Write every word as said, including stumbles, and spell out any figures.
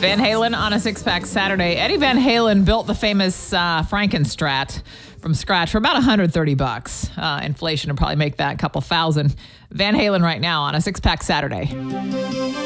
Van Halen on a six-pack Saturday. Eddie Van Halen built the famous uh, Frankenstrat from scratch for about one hundred thirty bucks. Uh, inflation would probably make that a couple thousand. Van Halen right now on a six-pack Saturday.